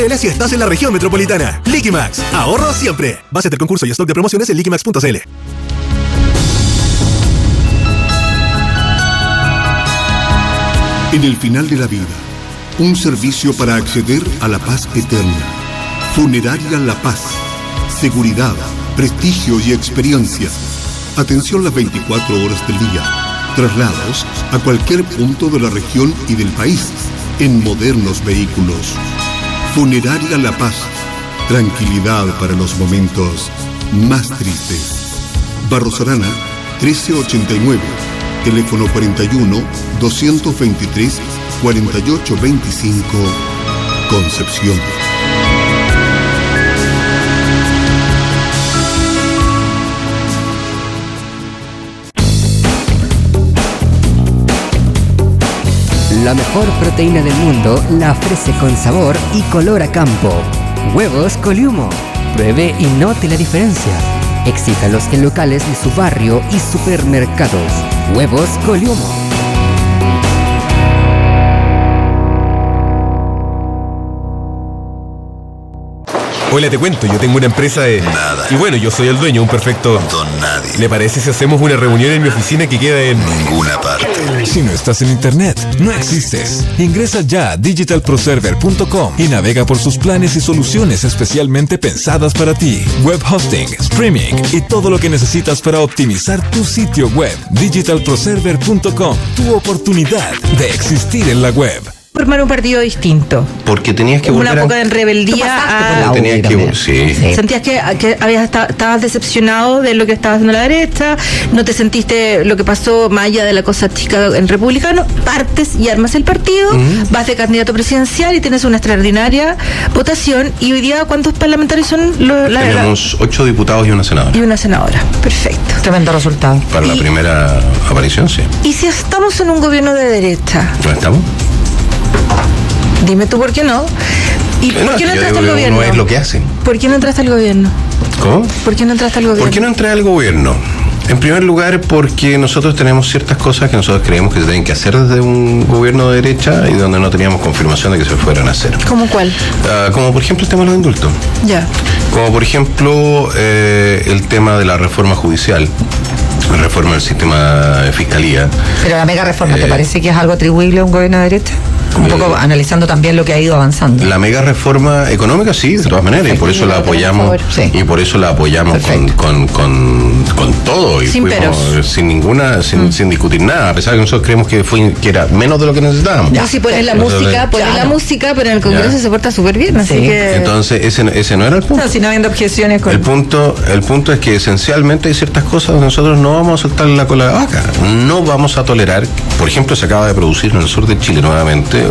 Si estás en la región metropolitana. Liquimax. Ahorro siempre. Base del concurso y stock de promociones en liquimax.cl. En el final de la vida, un servicio para acceder a la paz eterna. Funeraria La Paz. Seguridad, prestigio y experiencia. Atención las 24 horas del día. Traslados a cualquier punto de la región y del país en modernos vehículos. Funeraria La Paz. Tranquilidad para los momentos más tristes. Barros Arana, 1389. Teléfono 41-223-4825. Concepción. La mejor proteína del mundo la ofrece con sabor y color a campo. Huevos Coliumo. Pruebe y note la diferencia. Exíjalos en locales de su barrio y supermercados. Huevos Coliumo. Hola, te cuento, yo tengo una empresa de... Nada. Y bueno, yo soy el dueño, un perfecto... Don nadie. ¿Le parece si hacemos una reunión en mi oficina que queda en... Ninguna parte. Si no estás en internet, no existes. Ingresa ya a digitalproserver.com y navega por sus planes y soluciones especialmente pensadas para ti. Web hosting, streaming y todo lo que necesitas para optimizar tu sitio web. Digitalproserver.com, tu oportunidad de existir en la web. Formar un partido distinto. Porque tenías que volver una época de rebeldía a... Tenías que... Sí. Sentías que estabas decepcionado de lo que estaba haciendo la derecha, no te sentiste lo que pasó más allá de la cosa chica en Republicano, partes y armas el partido, vas de candidato presidencial y tienes una extraordinaria votación. Y hoy día, ¿cuántos parlamentarios son? Tenemos 8 diputados y una senadora. Y una senadora, perfecto. Tremendo resultado. Para la primera aparición, sí. ¿Y si estamos en un gobierno de derecha? ¿No estamos? Dime tú por qué no. ¿Y por qué no entraste al gobierno? No es lo que hacen. ¿Por qué no entraste al gobierno? ¿Cómo? ¿Por qué no entraste al gobierno? ¿Por qué no entré al gobierno? En primer lugar, porque nosotros tenemos ciertas cosas que nosotros creemos que se tienen que hacer desde un gobierno de derecha y donde no teníamos confirmación de que se fueran a hacer. ¿Cómo cuál? Como por ejemplo el tema de los indultos. Ya. Como por ejemplo el tema de la reforma judicial. La reforma del sistema de fiscalía. Pero la mega reforma, ¿te parece que es algo atribuible a un gobierno de derecha? Un poco analizando también lo que ha ido avanzando. La mega reforma económica, sí, de todas maneras, y por eso la apoyamos, y por eso la apoyamos con todo, y sin fuimos peros. sin discutir nada, a pesar de que nosotros creemos que era menos de lo que necesitábamos. Ya, si pones la música, pero en el Congreso se porta súper bien, así que... Entonces, ese no era el punto. No, si no habiendo objeciones con... El punto es que esencialmente hay ciertas cosas donde nosotros no vamos a soltar la cola de vaca. No vamos a tolerar, por ejemplo, se acaba de producir en el sur de Chile nuevamente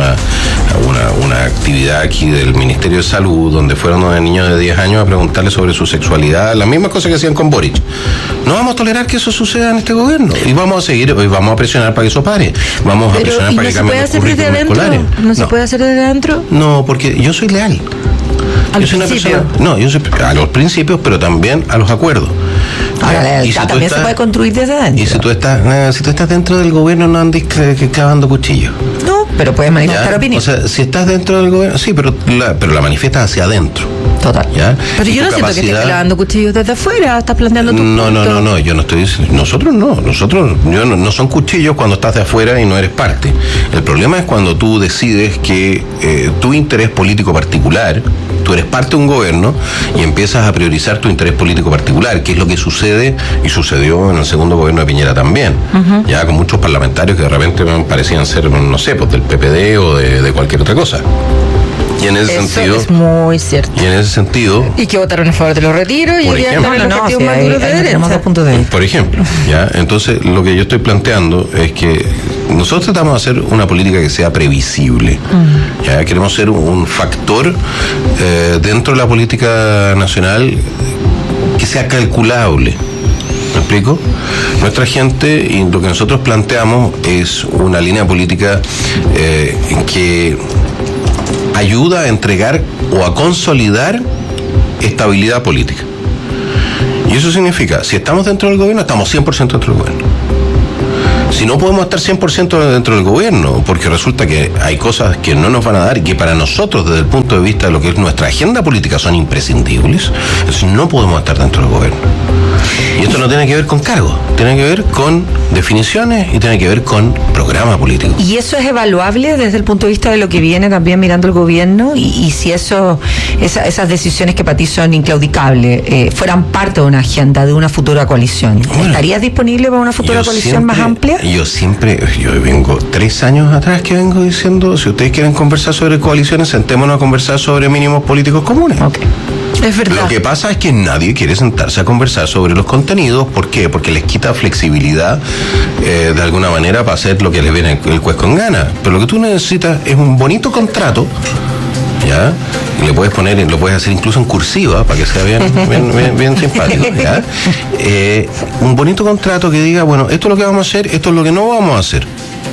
una actividad aquí del Ministerio de Salud donde fueron unos niños de 10 años a preguntarle sobre su sexualidad, las mismas cosas que hacían con Boric. No vamos a tolerar que eso suceda en este gobierno y vamos a seguir, hoy vamos a presionar para que eso pare, vamos a presionar para que cambien los currículos escolares. ¿No se puede hacer desde adentro? No, porque yo soy leal. Yo soy una persona, yo soy a los principios, pero también a los acuerdos. Ahora, la lealtad también se puede construir desde adentro. Y si tú estás dentro del gobierno, no andes cavando cuchillos. No, pero puedes manifestar opinión. O sea, si estás dentro del gobierno, sí, pero la manifiestas hacia adentro. Total. ¿Ya? Pero yo no siento que estés clavando cuchillos desde afuera, estás planteando tu punto. No, yo no estoy diciendo, nosotros no son cuchillos cuando estás de afuera y no eres parte. El problema es cuando tú decides que tu interés político particular, tú eres parte de un gobierno y empiezas a priorizar tu interés político particular, que es lo que sucede y sucedió en el segundo gobierno de Piñera también, ya con muchos parlamentarios que de repente parecían ser, no sé, pues del PPD o de cualquier otra cosa. Y en ese sentido es muy cierto. Y en ese sentido. Y que votaron a favor de los retiros y ya están los partidos más duros de derecha. Por ejemplo, ya. Entonces, lo que yo estoy planteando es que nosotros tratamos de hacer una política que sea previsible. Ya queremos ser un factor dentro de la política nacional que sea calculable. ¿Me explico? Nuestra gente y lo que nosotros planteamos es una línea política que ayuda a entregar o a consolidar estabilidad política. Y eso significa, si estamos dentro del gobierno, estamos 100% dentro del gobierno. Si no podemos estar 100% dentro del gobierno, porque resulta que hay cosas que no nos van a dar y que para nosotros, desde el punto de vista de lo que es nuestra agenda política, son imprescindibles, entonces no podemos estar dentro del gobierno. Y esto no tiene que ver con cargos, tiene que ver con definiciones y tiene que ver con programa político. ¿Y eso es evaluable desde el punto de vista de lo que viene también mirando el gobierno? Y si esas decisiones que para ti son inclaudicables fueran parte de una agenda de una futura coalición, ¿estarías disponible para una futura coalición más amplia? Yo vengo 3 años atrás que vengo diciendo, si ustedes quieren conversar sobre coaliciones, sentémonos a conversar sobre mínimos políticos comunes. Okay. Es verdad. Lo que pasa es que nadie quiere sentarse a conversar sobre los contenidos. ¿Por qué? Porque les quita flexibilidad de alguna manera para hacer lo que les viene el juez con ganas. Pero lo que tú necesitas es un bonito contrato, ¿ya? Y lo puedes hacer incluso en cursiva para que sea bien simpático, ¿ya? Un bonito contrato que diga, bueno, esto es lo que vamos a hacer, esto es lo que no vamos a hacer.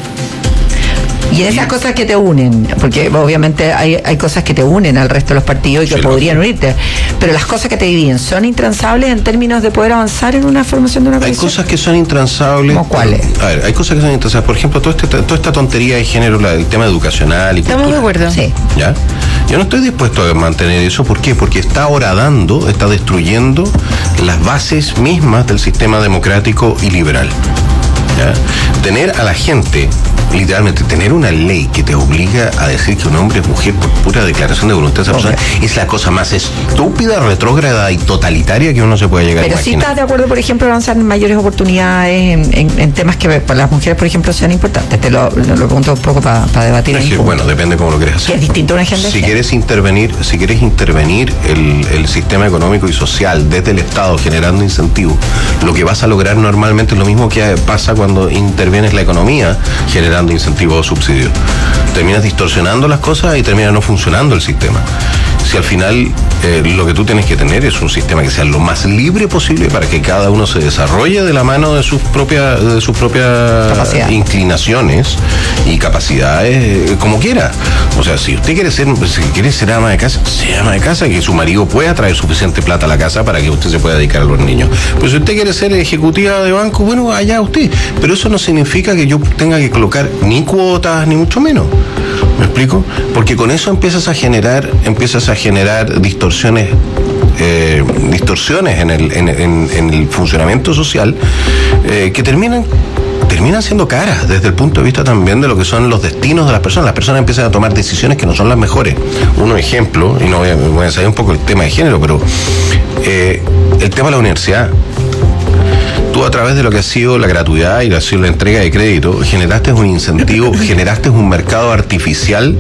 Y esas cosas que te unen, porque obviamente hay cosas que te unen al resto de los partidos y que podrían unirte, pero las cosas que te dividen, ¿son intransables en términos de poder avanzar en una formación de una coalición? Hay cosas que son intransables. ¿Cómo cuáles? A ver, hay cosas que son intransables. Por ejemplo, toda esta tontería de género, el tema educacional y Estamos cultura. de acuerdo. Sí. ¿Ya? Yo no estoy dispuesto a mantener eso. ¿Por qué? Porque está destruyendo las bases mismas del sistema democrático y liberal. ¿Ya? Tener a la gente, literalmente, tener una ley que te obliga a decir que un hombre es mujer por pura declaración de voluntad de esa persona, es la cosa más estúpida, retrógrada y totalitaria que uno se puede llegar a imaginar. Pero sí estás de acuerdo, por ejemplo, avanzar en mayores oportunidades en temas que para las mujeres, por ejemplo, sean importantes. Te lo pregunto un poco para debatir. Bueno, depende cómo lo quieres hacer. Que es distinto a una agenda. Si quieres intervenir el sistema económico y social desde el Estado generando incentivos, lo que vas a lograr normalmente es lo mismo que pasa cuando intervienes la economía generando incentivos o subsidios. Terminas distorsionando las cosas y termina no funcionando el sistema. Si al final lo que tú tienes que tener es un sistema que sea lo más libre posible para que cada uno se desarrolle de la mano de sus propias inclinaciones y capacidades como quiera. O sea, si usted quiere ser ama de casa, sea ama de casa, que su marido pueda traer suficiente plata a la casa para que usted se pueda dedicar a los niños. Pues si usted quiere ser ejecutiva de banco, bueno, allá usted. Pero eso no significa que yo tenga que colocar ni cuotas, ni mucho menos. ¿Me explico? Porque con eso empiezas a generar distorsiones en el funcionamiento social que terminan siendo caras desde el punto de vista también de lo que son los destinos de las personas. Las personas empiezan a tomar decisiones que no son las mejores. Un ejemplo, y no voy a salir un poco el tema de género, pero el tema de la universidad. Tú, a través de lo que ha sido la gratuidad y ha sido la entrega de crédito, generaste un incentivo, generaste un mercado artificial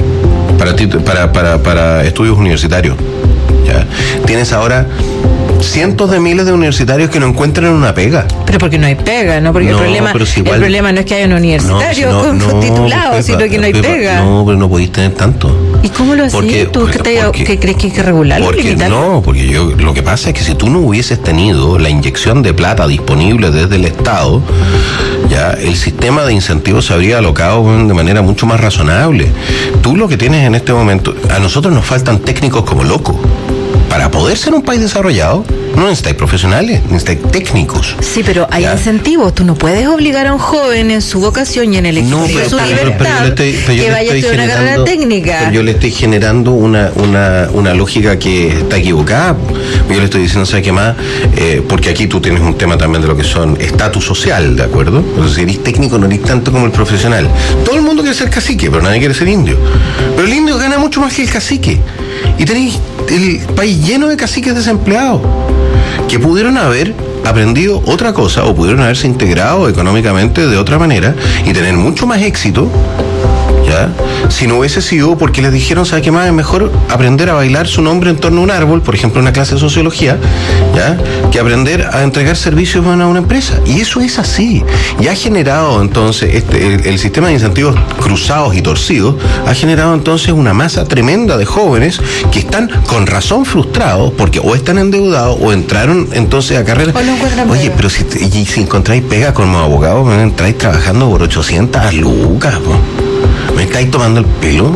para estudios universitarios. ¿Ya? Tienes ahora cientos de miles de universitarios que no encuentran una pega. Pero porque no hay pega, ¿no? Porque el problema no es que haya un universitario titulado, sino que no hay pega. No, pero no podéis tener tanto. ¿Y cómo lo haces tú? ¿Qué crees que hay que regularlo? Porque lo que pasa es que si tú no hubieses tenido la inyección de plata disponible desde el Estado, ya el sistema de incentivos se habría alocado de manera mucho más razonable. Tú lo que tienes en este momento, a nosotros nos faltan técnicos como locos. Para poder ser un país desarrollado, no necesitáis profesionales, necesitáis técnicos. Sí, pero hay incentivos. Tú no puedes obligar a un joven en su vocación y en el ejercicio de su libertad que vaya a estudiar una carrera técnica. Pero yo le estoy generando una lógica que está equivocada. Yo le estoy diciendo, ¿sabes qué más? Porque aquí tú tienes un tema también de lo que son estatus social, ¿de acuerdo? Entonces, si eres técnico, no eres tanto como el profesional. Todo el mundo quiere ser cacique, pero nadie quiere ser indio. Pero el indio gana mucho más que el cacique. Y tenéis el país lleno de caciques desempleados que pudieron haber aprendido otra cosa o pudieron haberse integrado económicamente de otra manera y tener mucho más éxito, ¿ya? Si no hubiese sido porque les dijeron, ¿sabe qué más? Es mejor aprender a bailar su nombre en torno a un árbol, por ejemplo, en una clase de sociología, ¿ya? Que aprender a entregar servicios a una empresa. Y eso es así. Y ha generado entonces el sistema de incentivos cruzados y torcidos, ha generado entonces una masa tremenda de jóvenes que están con razón frustrados porque o están endeudados o entraron entonces a carreras. Oye, pero si encontráis pega como abogado, entráis trabajando por 800 lucas, po. ¿Me estáis tomando el pelo?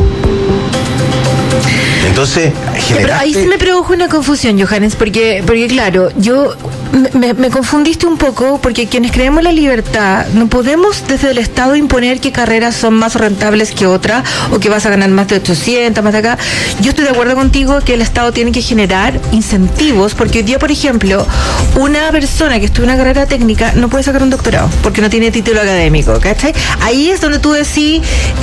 Entonces, pero ahí se me produjo una confusión, Johannes, porque claro, yo Me confundiste un poco, porque quienes creemos en la libertad no podemos desde el Estado imponer qué carreras son más rentables que otras, o que vas a ganar más de 800, más de acá. Yo estoy de acuerdo contigo que el Estado tiene que generar incentivos, porque hoy día, por ejemplo, una persona que estudia una carrera técnica no puede sacar un doctorado porque no tiene título académico, ¿cachai? Ahí es donde tú decís,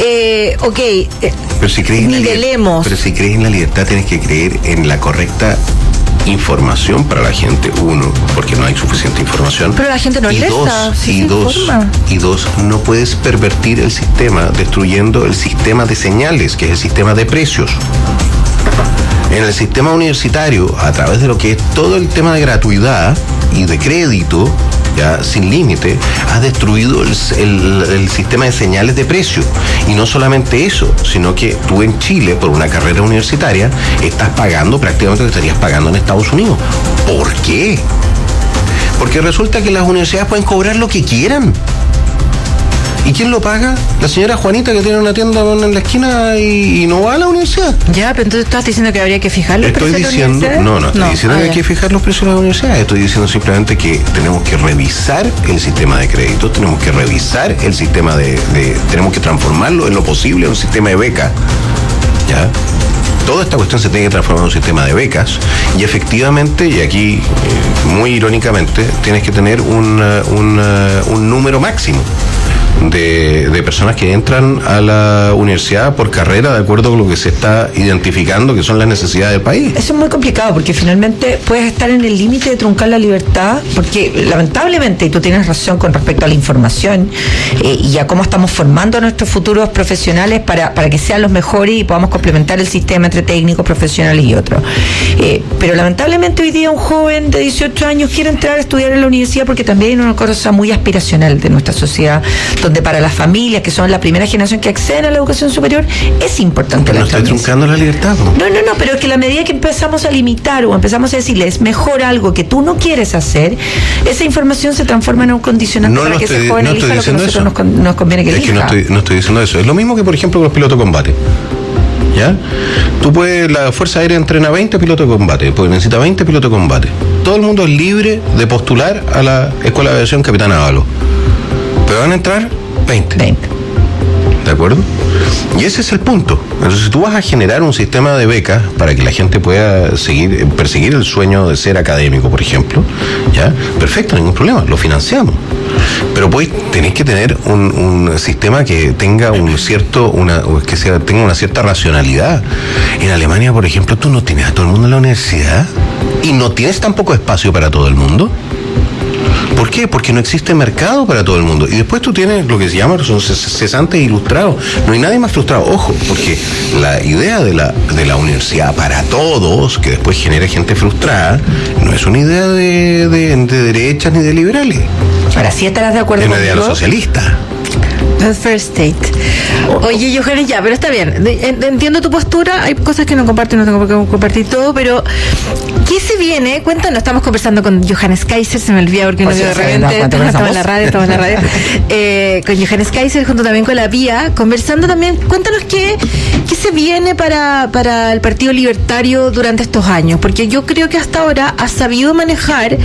pero si crees nivelemos. Pero si crees en la libertad, tienes que creer en la correcta información para la gente. Uno, porque no hay suficiente información. Pero la gente no y alerta, dos, no puedes pervertir el sistema destruyendo el sistema de señales, que es el sistema de precios. En el sistema universitario, a través de lo que es todo el tema de gratuidad y de crédito, ya sin límite, has destruido el sistema de señales de precio. Y no solamente eso, sino que tú en Chile, por una carrera universitaria, estás pagando prácticamente lo que estarías pagando en Estados Unidos. ¿Por qué? Porque resulta que las universidades pueden cobrar lo que quieran. ¿Y quién lo paga? La señora Juanita, que tiene una tienda en la esquina y no va a la universidad. Ya, pero entonces estás diciendo que habría que fijar los precios de la universidad. No estoy diciendo que hay que fijar los precios de la universidad. Estoy diciendo simplemente que tenemos que revisar el sistema de crédito, tenemos que revisar el sistema tenemos que transformarlo en lo posible en un sistema de becas. ¿Ya? Toda esta cuestión se tiene que transformar en un sistema de becas, y efectivamente, y aquí muy irónicamente, tienes que tener un número máximo de personas que entran a la universidad por carrera de acuerdo con lo que se está identificando que son las necesidades del país. Eso es muy complicado, porque finalmente puedes estar en el límite de truncar la libertad, porque lamentablemente, y tú tienes razón con respecto a la información y a cómo estamos formando a nuestros futuros profesionales para que sean los mejores y podamos complementar el sistema entre técnicos, profesionales y otros. Pero lamentablemente hoy día un joven de 18 años quiere entrar a estudiar en la universidad porque también hay una cosa muy aspiracional de nuestra sociedad, donde para las familias, que son la primera generación que acceden a la educación superior, es importante pero la estoy truncando la libertad, ¿no? No, pero es que a la medida que empezamos a limitar o empezamos a decirles mejor algo que tú no quieres hacer, esa información se transforma en un condicionante para que ese joven elija lo que a nosotros nos conviene que elija. Es que no estoy diciendo eso. Es lo mismo que, por ejemplo, con los pilotos de combate. ¿Ya? La Fuerza Aérea entrena 20 pilotos de combate, porque necesita 20 pilotos de combate. Todo el mundo es libre de postular a la Escuela de Aviación Capitán Ábalos. Pero van a entrar 20. ¿De acuerdo? Y ese es el punto. Entonces, si tú vas a generar un sistema de becas para que la gente pueda perseguir el sueño de ser académico, por ejemplo, ya, perfecto, ningún problema, lo financiamos. Pero pues tenés que tener un sistema que tenga tenga una cierta racionalidad. En Alemania, por ejemplo, tú no tienes a todo el mundo en la universidad y no tienes tampoco espacio para todo el mundo. ¿Por qué? Porque no existe mercado para todo el mundo. Y después tú tienes lo que se llama, son cesantes ilustrados. No hay nadie más frustrado. Ojo, porque la idea de la universidad para todos, que después genera gente frustrada, no es una idea de derechas ni de liberales. Ahora, ¿sí estarás de acuerdo conmigo? Es una idea de los socialistas. The First State. Oye, Johannes, ya, pero está bien. Entiendo tu postura. Hay cosas que no comparto y no tengo por qué compartir todo, pero ¿qué se viene? Cuéntanos, estamos conversando con Johannes Kaiser, se me olvida porque no veo de repente. Estamos en la radio. Con Johannes Kaiser, junto también con la Pía, conversando también. Cuéntanos qué se viene para el Partido Libertario durante estos años, porque yo creo que hasta ahora has sabido manejar,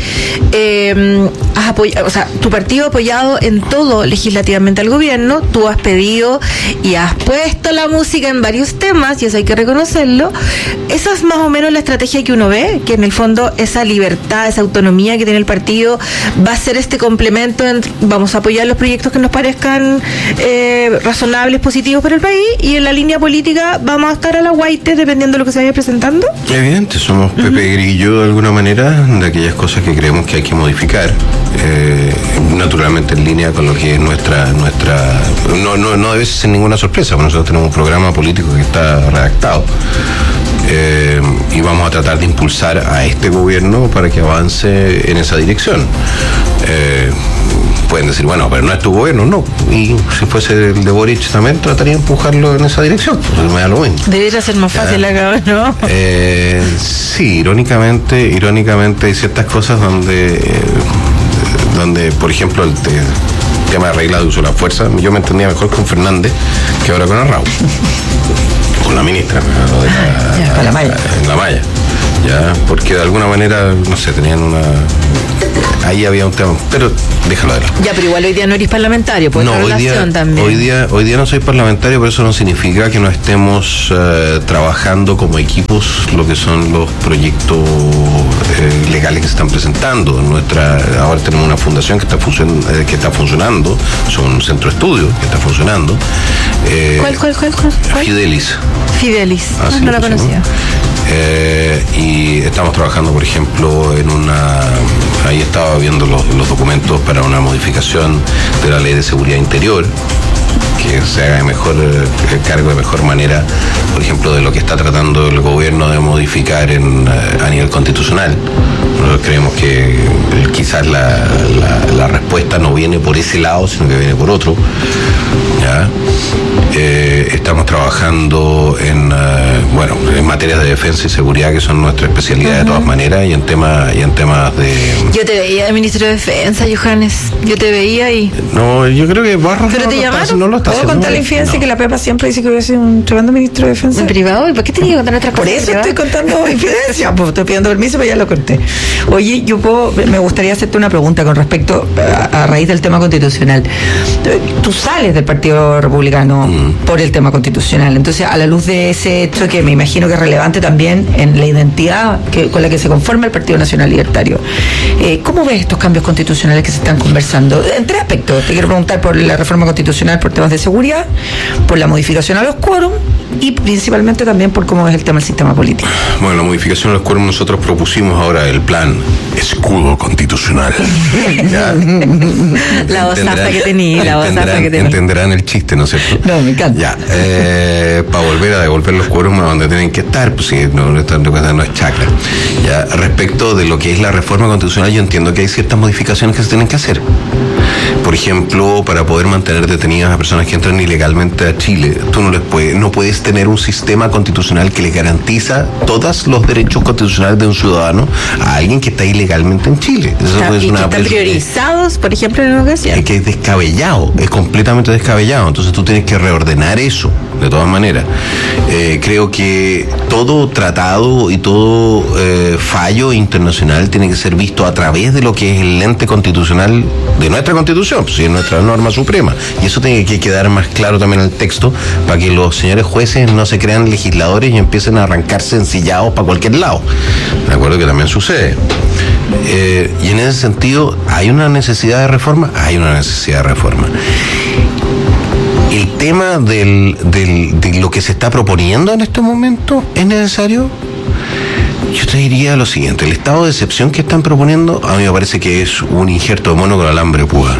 tu partido ha apoyado en todo legislativamente al gobierno. Tú has pedido y has puesto la música en varios temas, y eso hay que reconocerlo. Esa es más o menos la estrategia que uno ve, que en el fondo esa libertad, esa autonomía que tiene el partido va a ser este complemento. Vamos a apoyar los proyectos que nos parezcan razonables, positivos para el país, y en la línea política vamos a estar a la guaite dependiendo de lo que se vaya presentando. Evidente, somos Pepe Grillo de alguna manera, de aquellas cosas que creemos que hay que modificar, naturalmente en línea con lo que es nuestra no debe ser ninguna sorpresa, porque nosotros tenemos un programa político que está redactado, y vamos a tratar de impulsar a este gobierno para que avance en esa dirección. Pueden decir, bueno, pero no es tu gobierno, no. Y si fuese el de Boric también trataría de empujarlo en esa dirección, pues me da lo mismo. Debería ser más fácil acá, ¿no? Sí, irónicamente hay ciertas cosas donde por ejemplo, el tema de reglas de uso de la fuerza, yo me entendía mejor con Fernández que ahora con Arrau. Con la ministra, con la Maya. En la Maya. ya, porque de alguna manera, no sé, tenían ahí había un tema, pero déjalo de lado. Ya, pero igual hoy día no eres parlamentario, pues no, hoy día no soy parlamentario, pero eso no significa que no estemos trabajando como equipos lo que son los proyectos legales que se están presentando. Ahora tenemos una fundación que está funcionando, es un centro de estudio que está funcionando. ¿Cuál? Fidelis. No la conocía. Y estamos trabajando, por ejemplo, ahí estaba viendo los documentos para una modificación de la Ley de Seguridad Interior, que se haga cargo de mejor manera, por ejemplo, de lo que está tratando el gobierno de modificar a nivel constitucional. Nosotros creemos que quizás la respuesta no viene por ese lado, sino que viene por otro. ¿Ya? Estamos trabajando en materias de defensa y seguridad, que son nuestra especialidad de todas maneras, y en temas de... Yo te veía de ministro de Defensa, Johannes. Yo te veía ahí. No, yo creo que Barros ¿pero te llamaron? no lo está ¿Puedo haciendo. contar la infidencia que la Pepa siempre dice que voy a ser un tremendo ministro de Defensa? ¿En privado? ¿Y por qué te digo contar otras Por cosas? eso estoy contando infidencia, pues estoy pidiendo permiso, pero ya lo conté. Oye, me gustaría hacerte una pregunta con respecto a raíz del tema constitucional. Tú sales del Partido Republicano por el tema constitucional, entonces a la luz de ese hecho, que me imagino que es relevante también en la identidad con la que se conforma el Partido Nacional Libertario, ¿cómo ves estos cambios constitucionales que se están conversando? En tres aspectos. Te quiero preguntar por la reforma constitucional, por temas de seguridad, por la modificación a los quórum y principalmente también por cómo ves el tema del sistema político. Bueno, la modificación a los quórum, nosotros propusimos ahora el plan escudo constitucional. ¿Ya? La osaza que tenía, entenderán el chiste, ¿no es cierto? No, me encanta. Ya, para volver a devolver los quórum a donde tienen que estar, pues sí, no es chacra. Ya, respecto de lo que es la reforma constitucional, yo entiendo que hay ciertas modificaciones que se tienen que hacer. Por ejemplo, para poder mantener detenidas a personas que entran ilegalmente a Chile, tú no puedes tener un sistema constitucional que le garantiza todos los derechos constitucionales de un ciudadano a alguien que está ilegalmente en Chile. Eso y que están priorizados, por ejemplo, en educación. Es que es descabellado, es completamente descabellado. Entonces tú tienes que reordenar eso, de todas maneras. Creo que todo tratado y todo fallo internacional tiene que ser visto a través de lo que es el lente constitucional de nuestra Constitución, pues, es nuestra norma suprema. Y eso tiene que quedar más claro también en el texto, para que los señores jueces no se crean legisladores y empiecen a arrancarse ensillados para cualquier lado. De acuerdo que también sucede. Y en ese sentido, ¿hay una necesidad de reforma? Hay una necesidad de reforma. ¿El tema de lo que se está proponiendo en este momento es necesario? Yo te diría lo siguiente: el estado de excepción que están proponiendo, a mí me parece que es un injerto de mono con alambre púa.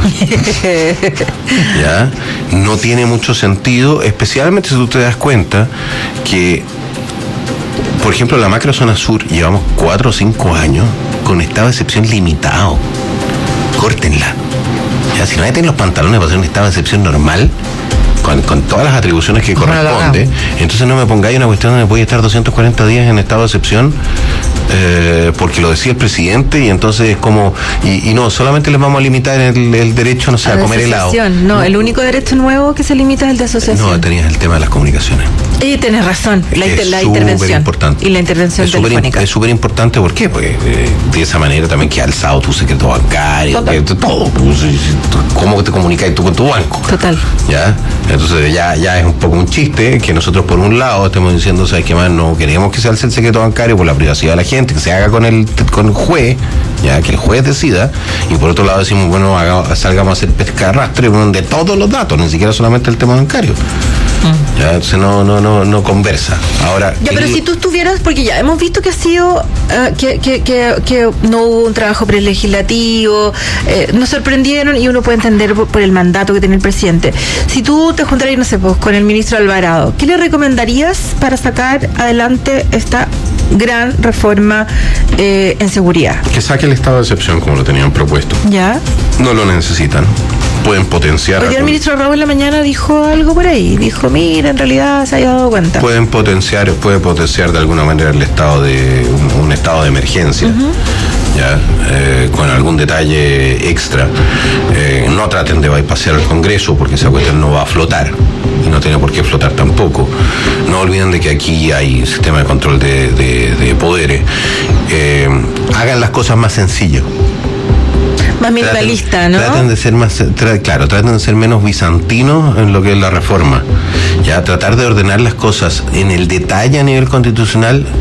¿Ya? No tiene mucho sentido, especialmente si tú te das cuenta que, por ejemplo, la macrozona sur llevamos 4 o 5 años con estado de excepción limitado. Córtenla. Ya, si no meten los pantalones para hacer un estado de excepción normal, con todas las atribuciones que corresponde, entonces no me pongáis una cuestión donde voy a estar 240 días en estado de excepción porque lo decía el presidente, y entonces es como, y no, solamente les vamos a limitar el derecho, no sé, a comer helado. No, el único derecho nuevo que se limita es el de asociación. No, tenías el tema de las comunicaciones. Y tenés razón, la intervención. Importante. Y la intervención telefónica. Es súper importante, ¿por qué? Porque de esa manera también queda alzado tu secreto bancario, todo. Pues, ¿cómo te comunicas tú con tu banco? Total. ¿Ya? Entonces ya es un poco un chiste que nosotros por un lado estemos diciendo, ¿sabes qué más? No queremos que se alce el secreto bancario por la privacidad de la gente, que se haga con el juez, ya que el juez decida, y por otro lado decimos, bueno, salgamos a hacer pesca de arrastre de todos los datos, ni siquiera solamente el tema bancario. Ya, entonces no conversa. Ahora, ya, pero si tú estuvieras, porque ya hemos visto que ha sido que no hubo un trabajo prelegislativo, nos sorprendieron, y uno puede entender por el mandato que tiene el presidente. Si tú te juntarías, no sé, pues, con el ministro Alvarado, ¿qué le recomendarías para sacar adelante esta gran reforma en seguridad? Que saque el estado de excepción como lo tenían propuesto. ¿Ya? No lo necesitan. Pueden potenciar. Hoy el ministro Raúl en la mañana dijo algo por ahí. Dijo, mira, en realidad se haya dado cuenta. Puede potenciar de alguna manera el estado de un estado de emergencia. ¿Ya? Con algún detalle extra. No traten de bypassear al Congreso, porque esa cuestión no va a flotar. Y no tiene por qué flotar tampoco. No olviden de que aquí hay sistema de control de poderes. hagan las cosas más sencillas. Más minimalista, ¿no? Traten de ser más, traten de ser menos bizantinos en lo que es la reforma. Ya tratar de ordenar las cosas en el detalle a nivel constitucional